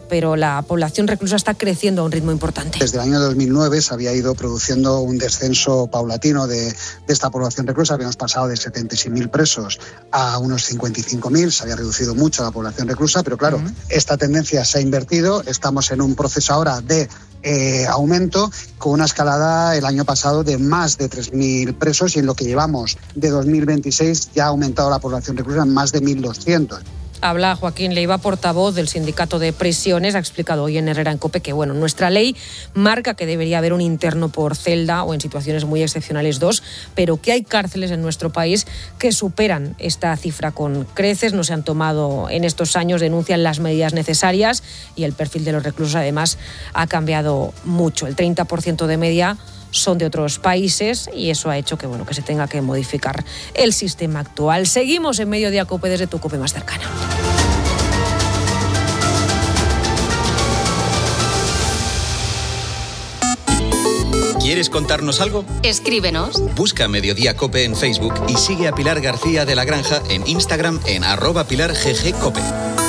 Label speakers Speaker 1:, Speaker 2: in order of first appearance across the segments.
Speaker 1: pero la población reclusa está creciendo a un ritmo importante.
Speaker 2: Desde el año 2009 se había ido produciendo un descenso paulatino de esta población reclusa. Habíamos pasado de 76.000 presos a unos 55.000. Se había reducido mucho la población reclusa, pero claro, esta tendencia se ha invertido. Estamos en un proceso ahora de aumento, con una escalada el año pasado de más de 3.000 presos, y en lo que llevamos de 2026 ya ha aumentado la población reclusa en más de 1.200.
Speaker 1: Habla Joaquín Leiva, portavoz del Sindicato de Prisiones. Ha explicado hoy en Herrera en COPE que nuestra ley marca que debería haber un interno por celda o en situaciones muy excepcionales 2, pero que hay cárceles en nuestro país que superan esta cifra con creces. No se han tomado en estos años, denuncian, las medidas necesarias, y el perfil de los reclusos además ha cambiado mucho. El 30% de media son de otros países, y eso ha hecho que se tenga que modificar el sistema actual. Seguimos en Mediodía COPE desde tu COPE más cercana.
Speaker 3: ¿Quieres contarnos algo?
Speaker 4: Escríbenos.
Speaker 3: Busca Mediodía COPE en Facebook y sigue a Pilar García de la Granja en Instagram en @PilarGGCope.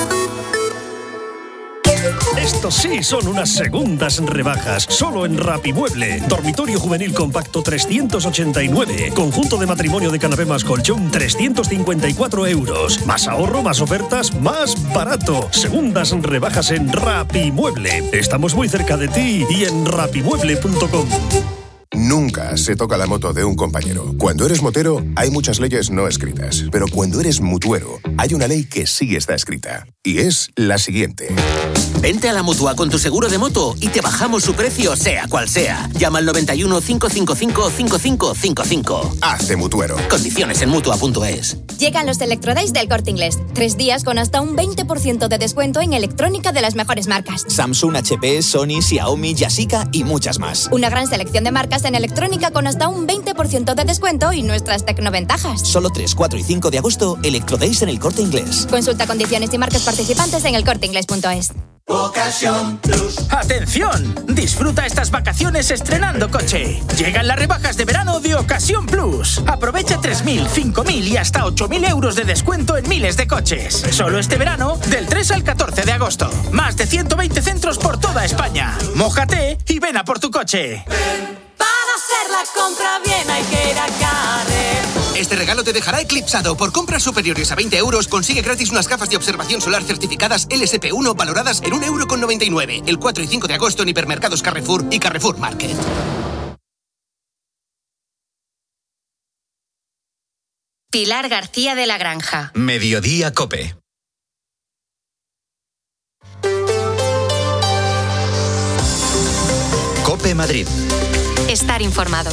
Speaker 5: Estos sí son unas segundas rebajas, solo en Rapimueble. Dormitorio juvenil compacto 389. Conjunto de matrimonio de canapé más colchón 354 euros. Más ahorro, más ofertas, más barato. Segundas rebajas en Rapimueble. Estamos muy cerca de ti y en rapimueble.com.
Speaker 6: Nunca se toca la moto de un compañero. Cuando eres motero, hay muchas leyes no escritas. Pero cuando eres mutuero, hay una ley que sí está escrita. Y es la siguiente.
Speaker 7: Vente a la Mutua con tu seguro de moto y te bajamos su precio, sea cual sea. Llama al 91 555 5555.
Speaker 6: Hazte mutuero.
Speaker 7: Condiciones en Mutua.es.
Speaker 8: Llegan los Electrodays del Corte Inglés. 3 días con hasta un 20% de descuento en electrónica de las mejores marcas.
Speaker 9: Samsung, HP, Sony, Xiaomi, Yashica y muchas más.
Speaker 8: Una gran selección de marcas en electrónica con hasta un 20% de descuento y nuestras tecnoventajas.
Speaker 9: Solo 3, 4 y 5 de agosto, Electrodays en el Corte Inglés.
Speaker 8: Consulta condiciones y marcas participantes en elcorteinglés.es.
Speaker 10: Ocasión Plus. ¡Atención! Disfruta estas vacaciones estrenando coche. Llegan las rebajas de verano de Ocasión Plus. Aprovecha 3.000, 5.000 y hasta 8.000 euros de descuento en miles de coches. Solo este verano, del 3 al 14 de agosto. Más de 120 centros por toda España. Mójate y ven a por tu coche.
Speaker 11: Para hacer la compra bien hay que ir a Carrefour.
Speaker 12: Este regalo te dejará eclipsado. Por compras superiores a 20 euros, consigue gratis unas gafas de observación solar certificadas LSP1 valoradas en 1,99 €. El 4 y 5 de agosto en hipermercados Carrefour y Carrefour Market.
Speaker 4: Pilar García de la Granja.
Speaker 3: Mediodía COPE. COPE Madrid.
Speaker 4: Estar informado.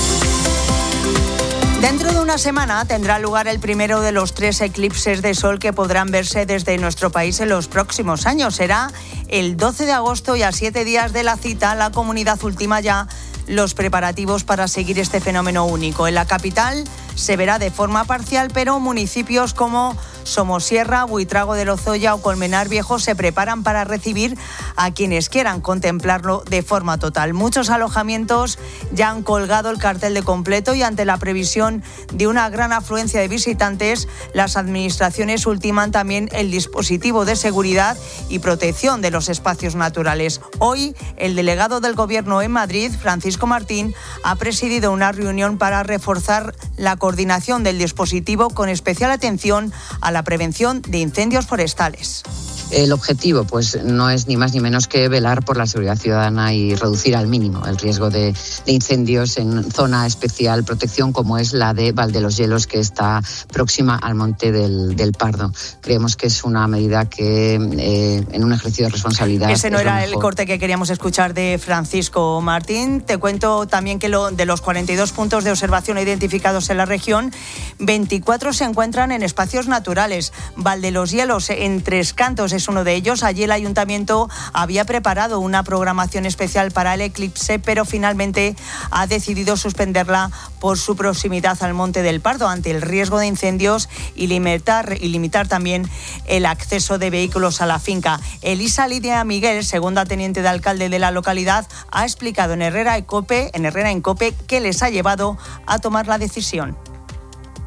Speaker 13: Dentro de una semana tendrá lugar el primero de los 3 eclipses de sol que podrán verse desde nuestro país en los próximos años. Será el 12 de agosto y a 7 días de la cita, la comunidad ultima ya los preparativos para seguir este fenómeno único. En la capital se verá de forma parcial, pero municipios como Somosierra, Buitrago de Lozoya o Colmenar Viejo se preparan para recibir a quienes quieran contemplarlo de forma total. Muchos alojamientos ya han colgado el cartel de completo y ante la previsión de una gran afluencia de visitantes, las administraciones ultiman también el dispositivo de seguridad y protección de los espacios naturales. Hoy, el delegado del Gobierno en Madrid, Francisco Martín, ha presidido una reunión para reforzar la coordinación del dispositivo con especial atención a la prevención de incendios forestales.
Speaker 14: El objetivo no es ni más ni menos que velar por la seguridad ciudadana y reducir al mínimo el riesgo de incendios en zona especial protección como es la de Valdeloshielos, que está próxima al Monte del Pardo. Creemos que es una medida que en un ejercicio de responsabilidad...
Speaker 13: Ese no era el corte que queríamos escuchar de Francisco Martín. Te cuento también que de los 42 puntos de observación identificados en la región, 24 se encuentran en espacios naturales. Valdeloshielos en Tres Cantos es uno de ellos. Allí el ayuntamiento había preparado una programación especial para el eclipse, pero finalmente ha decidido suspenderla por su proximidad al Monte del Pardo ante el riesgo de incendios y limitar también el acceso de vehículos a la finca. Elisa Lidia Miguel, segunda teniente de alcalde de la localidad, ha explicado en Herrera en COPE qué les ha llevado a tomar la decisión.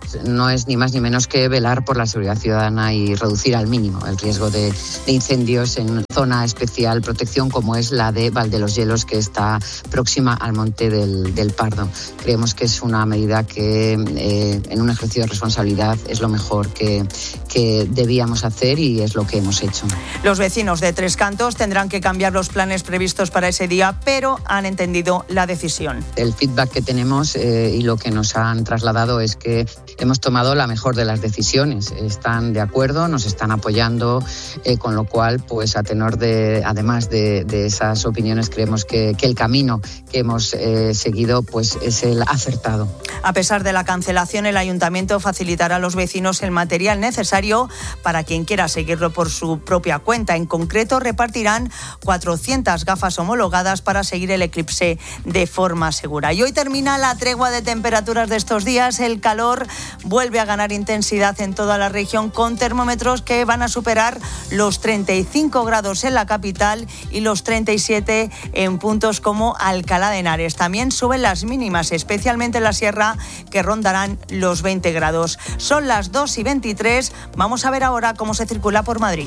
Speaker 14: pues no es ni más ni menos que velar por la seguridad ciudadana y reducir al mínimo el riesgo de incendios en zona especial protección como es la de Valdeloyelos, que está próxima al Monte del Pardo. Creemos que es una medida que en un ejercicio de responsabilidad es lo mejor que debíamos hacer y es lo que hemos hecho.
Speaker 13: Los vecinos de Tres Cantos tendrán que cambiar los planes previstos para ese día, pero han entendido la decisión.
Speaker 14: El feedback que tenemos y lo que nos han trasladado es que hemos tomado la mejor de las decisiones. Están de acuerdo, nos están apoyando, con lo cual, pues a tenor además de esas opiniones, creemos que el camino que hemos seguido pues es el acertado.
Speaker 13: A pesar de la cancelación, el Ayuntamiento facilitará a los vecinos el material necesario para quien quiera seguirlo por su propia cuenta. En concreto, repartirán 400 gafas homologadas para seguir el eclipse de forma segura. Y hoy termina la tregua de temperaturas de estos días. El calor vuelve a ganar intensidad en toda la región, con termómetros que van a superar los 35 grados en la capital y los 37 en puntos como Alcalá de Henares. También suben las mínimas, especialmente en la sierra, que rondarán los 20 grados. Son las 2:23. Vamos a ver ahora cómo se circula por Madrid.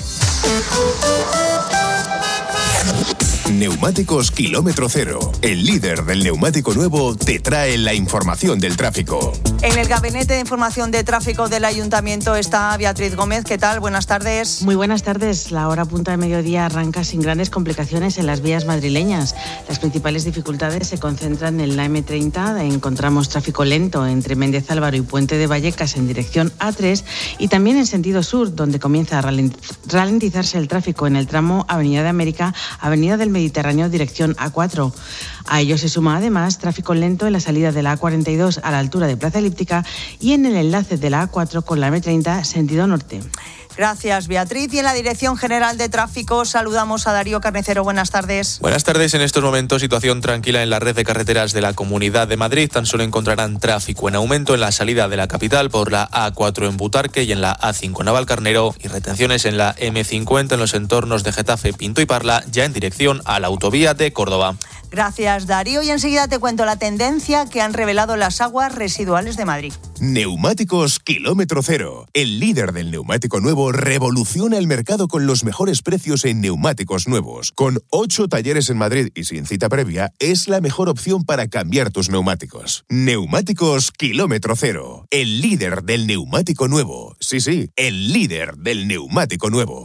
Speaker 6: Neumáticos Kilómetro Cero, el líder del neumático nuevo, te trae la información del tráfico.
Speaker 13: En el Gabinete de Información de Tráfico del Ayuntamiento está Beatriz Gómez. ¿Qué tal? Buenas tardes.
Speaker 15: Muy buenas tardes. La hora punta de mediodía arranca sin grandes complicaciones en las vías madrileñas. Las principales dificultades se concentran en la M30. Encontramos tráfico lento entre Méndez Álvaro y Puente de Vallecas en dirección A3 y también en sentido sur, donde comienza a ralentizarse el tráfico en el tramo Avenida de América, Avenida del Mediterráneo, dirección A4. A ello se suma además tráfico lento en la salida de la A42 a la altura de Plaza Elíptica y en el enlace de la A4 con la M30 sentido norte.
Speaker 13: Gracias, Beatriz. Y en la Dirección General de Tráfico saludamos a Darío Carnicero. Buenas tardes.
Speaker 16: Buenas tardes. En estos momentos, situación tranquila en la red de carreteras de la Comunidad de Madrid. Tan solo encontrarán tráfico en aumento en la salida de la capital por la A4 en Butarque y en la A5 en Navalcarnero, y retenciones en la M50 en los entornos de Getafe, Pinto y Parla, ya en dirección a la autovía de Córdoba.
Speaker 13: Gracias, Darío. Y enseguida te cuento la tendencia que han revelado las aguas residuales de Madrid.
Speaker 6: Neumáticos Kilómetro Cero, el líder del neumático nuevo, revoluciona el mercado con los mejores precios en neumáticos nuevos. Con 8 talleres en Madrid y sin cita previa, es la mejor opción para cambiar tus neumáticos. Neumáticos Kilómetro Cero, el líder del neumático nuevo. Sí, el líder del neumático nuevo.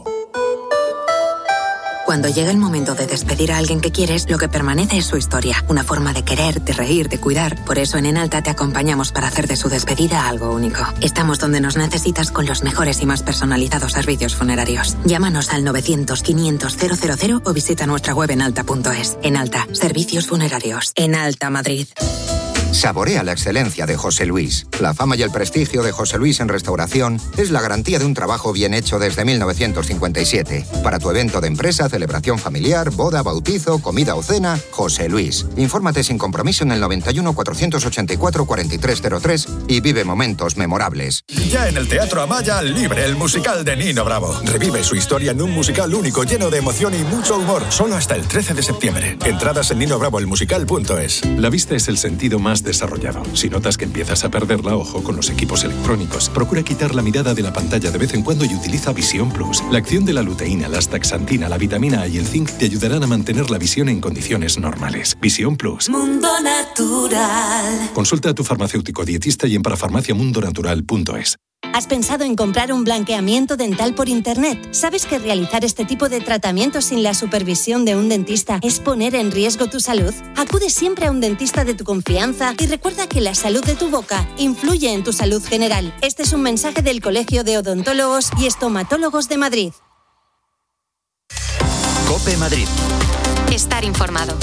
Speaker 17: Cuando llega el momento de despedir a alguien que quieres, lo que permanece es su historia. Una forma de querer, de reír, de cuidar. Por eso en Enalta te acompañamos para hacer de su despedida algo único. Estamos donde nos necesitas con los mejores y más personalizados servicios funerarios. Llámanos al 900-500-000 o visita nuestra web enalta.es. Enalta, servicios funerarios. Enalta Madrid.
Speaker 18: Saborea la excelencia de José Luis. La fama y el prestigio de José Luis en restauración es la garantía de un trabajo bien hecho desde 1957. Para tu evento de empresa, celebración familiar, boda, bautizo, comida o cena, José Luis. Infórmate sin compromiso en el 91 484 4303 y vive momentos memorables.
Speaker 19: Ya en el Teatro Amaya, Libre, el musical de Nino Bravo. Revive su historia en un musical único, lleno de emoción y mucho humor. Solo hasta el 13 de septiembre. Entradas en ninobravoelmusical.es.
Speaker 20: La vista es el sentido más desarrollado. Si notas que empiezas a perderla, ojo con los equipos electrónicos. Procura quitar la mirada de la pantalla de vez en cuando y utiliza Visión Plus. La acción de la luteína, la astaxantina, la vitamina A y el zinc te ayudarán a mantener la visión en condiciones normales. Visión Plus.
Speaker 11: Mundo Natural.
Speaker 20: Consulta a tu farmacéutico dietista y en parafarmaciamundonatural.es.
Speaker 21: ¿Has pensado en comprar un blanqueamiento dental por internet? ¿Sabes que realizar este tipo de tratamientos sin la supervisión de un dentista es poner en riesgo tu salud? Acude siempre a un dentista de tu confianza y recuerda que la salud de tu boca influye en tu salud general. Este es un mensaje del Colegio de Odontólogos y Estomatólogos de Madrid.
Speaker 3: COPE Madrid.
Speaker 4: Estar informado.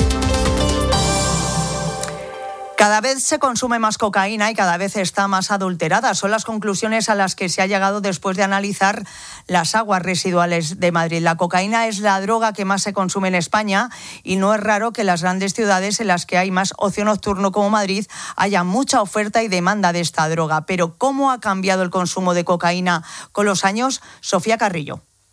Speaker 13: Cada vez se consume más cocaína y cada vez está más adulterada. Son las conclusiones a las que se ha llegado después de analizar las aguas residuales de Madrid. La cocaína es la droga que más se consume en España y no es raro que en las grandes ciudades en las que hay más ocio nocturno como Madrid haya mucha oferta y demanda de esta droga. Pero ¿cómo ha cambiado el consumo de cocaína con los años? Sofía Carrillo.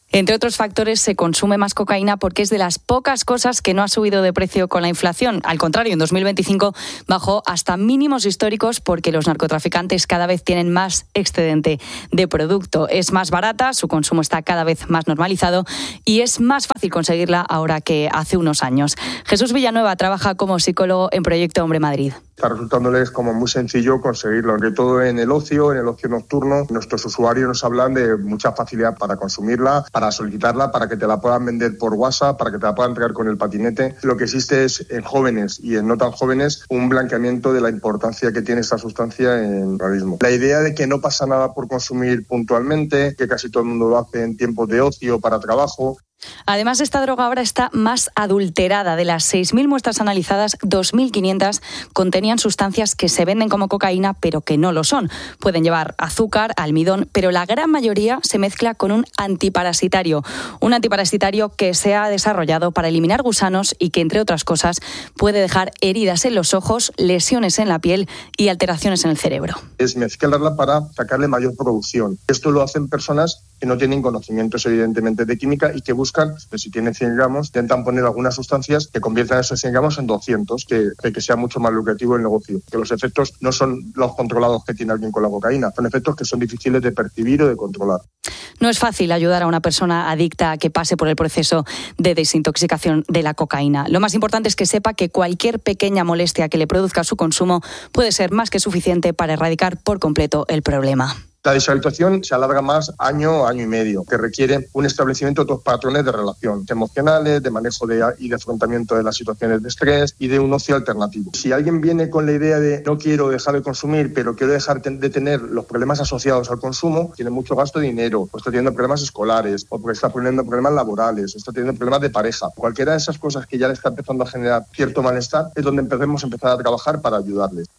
Speaker 2: Entre otros factores, se consume más cocaína porque es de las pocas cosas que no ha subido de precio con la inflación. Al contrario, en 2025 bajó hasta mínimos históricos porque los narcotraficantes cada vez tienen más excedente de producto. Es más barata, su consumo está cada vez más normalizado y es más fácil conseguirla ahora que hace unos años. Jesús Villanueva trabaja como psicólogo en Proyecto Hombre Madrid.
Speaker 22: Está resultándoles como muy sencillo conseguirlo, sobre todo en el ocio nocturno. Nuestros usuarios nos hablan de mucha facilidad para consumirla, para solicitarla, para que te la puedan vender por WhatsApp, para que te la puedan entregar con el patinete. Lo que existe es en jóvenes y en no tan jóvenes un blanqueamiento de la importancia que tiene esta sustancia en el organismo. La idea de que no pasa nada por consumir puntualmente, que casi todo el mundo lo hace en tiempos de ocio, para trabajo.
Speaker 2: Además, esta droga ahora está más adulterada. De las 6.000 muestras analizadas, 2.500 contenían sustancias que se venden como cocaína, pero que no lo son. Pueden llevar azúcar, almidón, pero la gran mayoría se mezcla con un antiparasitario. Un antiparasitario que se ha desarrollado para eliminar gusanos y que, entre otras cosas, puede dejar heridas en los ojos, lesiones en la piel y alteraciones en el cerebro.
Speaker 22: Es mezclarla para sacarle mayor producción. Esto lo hacen personas que no tienen conocimientos, evidentemente, de química y que buscan, si tienen 100 gramos, intentan poner algunas sustancias que conviertan esos 100 gramos en 200, que sea mucho más lucrativo el negocio. Que los efectos no son los controlados que tiene alguien con la cocaína, son efectos que son difíciles de percibir o de controlar.
Speaker 2: No es fácil ayudar a una persona adicta a que pase por el proceso de desintoxicación de la cocaína. Lo más importante es que sepa que cualquier pequeña molestia que le produzca su consumo puede ser más que suficiente para erradicar por completo el problema.
Speaker 22: La deshabituación se alarga más año y medio, que requiere un establecimiento de otros patrones de relación emocionales, de manejo y de afrontamiento de las situaciones de estrés y de un ocio alternativo. Si alguien viene con la idea de no quiero dejar de consumir, pero quiero dejar de tener los problemas asociados al consumo, tiene mucho gasto de dinero, o está teniendo problemas escolares, o porque está teniendo problemas laborales, o está teniendo problemas de pareja. Cualquiera de esas cosas que ya le está empezando a generar cierto malestar es donde empecemos a empezar a trabajar para ayudarles.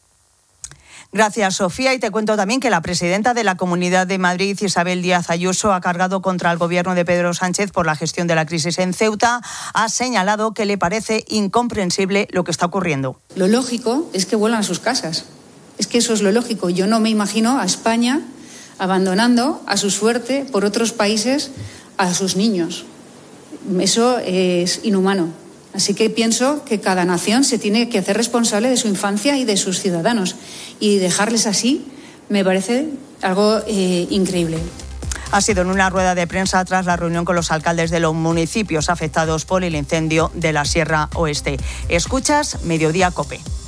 Speaker 13: Gracias, Sofía. Y te cuento también que la presidenta de la Comunidad de Madrid, Isabel Díaz Ayuso, ha cargado contra el gobierno de Pedro Sánchez por la gestión de la crisis en Ceuta. Ha señalado que le parece incomprensible lo que está ocurriendo.
Speaker 23: Lo lógico es que vuelvan a sus casas. Es que eso es lo lógico. Yo no me imagino a España abandonando a su suerte por otros países a sus niños. Eso es inhumano. Así que pienso que cada nación se tiene que hacer responsable de su infancia y de sus ciudadanos. Y dejarles así me parece algo increíble.
Speaker 13: Ha sido en una rueda de prensa tras la reunión con los alcaldes de los municipios afectados por el incendio de la Sierra Oeste. Escuchas Mediodía COPE.